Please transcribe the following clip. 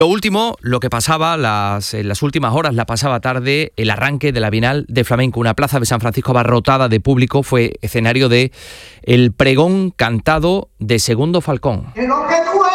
Lo último, lo que pasaba en las últimas horas, la pasada tarde, el arranque de la Bienal de Flamenco. Una plaza de San Francisco abarrotada de público fue escenario de el pregón cantado de Segundo Falcón.